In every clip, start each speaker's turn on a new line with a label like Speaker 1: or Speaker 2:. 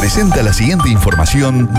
Speaker 1: presenta la siguiente información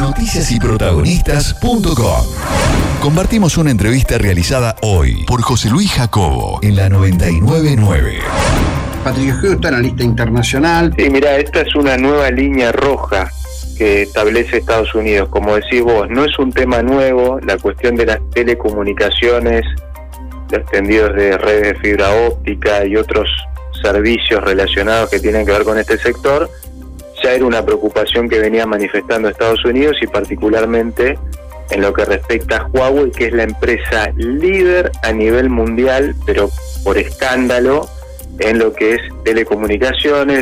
Speaker 1: noticiasyprotagonistas.com. Compartimos una entrevista realizada hoy por José Luis Jacobo en la 999.
Speaker 2: Patricio Houston, analista internacional.
Speaker 3: Sí, mira, esta es una nueva línea roja que establece Estados Unidos. Como decís vos, no es un tema nuevo, la cuestión de las telecomunicaciones, los tendidos de redes de fibra óptica y otros servicios relacionados que tienen que ver con este sector, ya era una preocupación que venía manifestando Estados Unidos y particularmente en lo que respecta a Huawei, que es la empresa líder a nivel mundial, pero por escándalo, en lo que es telecomunicaciones,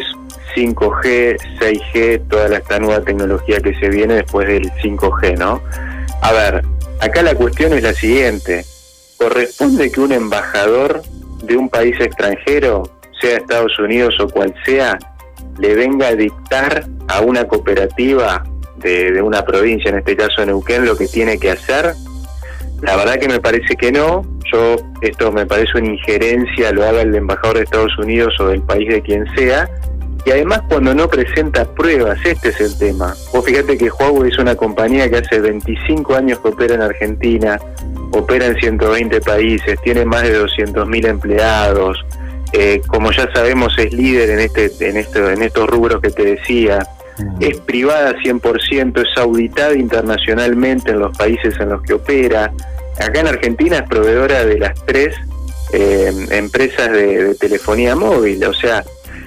Speaker 3: 5G, 6G, toda esta nueva tecnología que se viene después del 5G, ¿no? A ver, acá la cuestión es la siguiente: ¿corresponde que un embajador de un país extranjero, sea Estados Unidos o cual sea, le venga a dictar a una cooperativa de una provincia, en este caso Neuquén, lo que tiene que hacer? La verdad que me parece que no. Esto me parece una injerencia, lo haga el embajador de Estados Unidos o del país de quien sea, y además cuando no presenta pruebas. Este es el tema. Vos fíjate que Huawei es una compañía que hace 25 años que opera en Argentina, opera en 120 países, tiene más de 200.000 empleados, como ya sabemos es líder en estos rubros que te decía, es privada 100%, es auditada internacionalmente en los países en los que opera. Acá en Argentina es proveedora de las 3 empresas de telefonía móvil. O sea,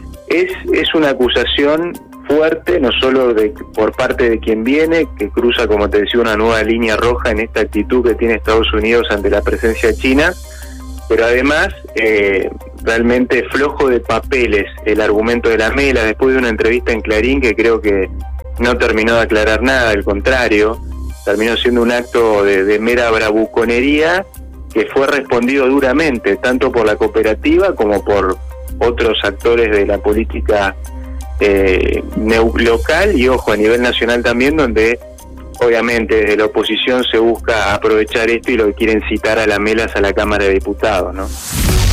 Speaker 3: es una acusación fuerte, no solo por parte de quien viene, que cruza, como te decía, una nueva línea roja en esta actitud que tiene Estados Unidos ante la presencia china, pero además realmente flojo de papeles el argumento de la Mela, después de una entrevista en Clarín que creo que no terminó de aclarar nada, al contrario, terminó siendo un acto de mera bravuconería que fue respondido duramente, tanto por la cooperativa como por otros actores de la política local y, ojo, a nivel nacional también, donde obviamente desde la oposición se busca aprovechar esto y lo quieren citar a la Melas a la Cámara de Diputados, ¿no?